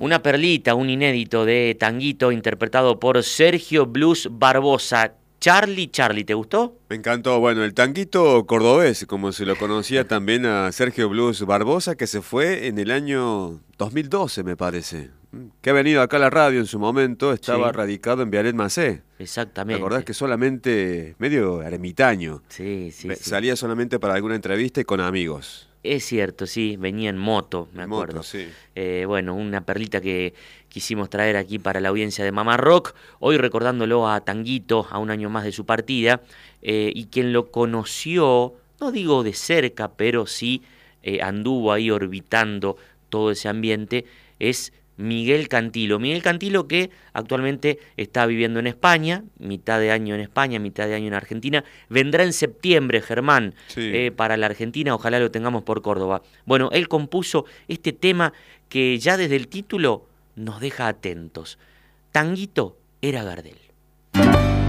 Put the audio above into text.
Una perlita, un inédito de Tanguito interpretado por Sergio Blues Barbosa. Charlie, ¿te gustó? Me encantó. Bueno, el tanguito cordobés, como se lo conocía también a Sergio Blues Barbosa, que se fue en el año 2012, me parece. Que ha venido acá a la radio en su momento, estaba Sí, radicado en Vialet Macé. ¿Te acordás exactamente. que solamente, medio ermitaño, Sí, sí, sí. salía solamente para alguna entrevista y con amigos? Es cierto, sí, venía en moto, me En moto, acuerdo. sí. Bueno, una perlita que quisimos traer aquí para la audiencia de Mamá Rock, hoy recordándolo a Tanguito, a un año más de su partida, y quien lo conoció, no digo de cerca, pero sí anduvo ahí orbitando todo ese ambiente, es Miguel Cantilo. Miguel Cantilo que actualmente está viviendo en España, mitad de año en España, mitad de año en Argentina, vendrá en septiembre, Germán, Sí. para la Argentina, ojalá lo tengamos por Córdoba. Bueno, él compuso este tema que ya desde el título nos deja atentos. Tanguito era Gardel.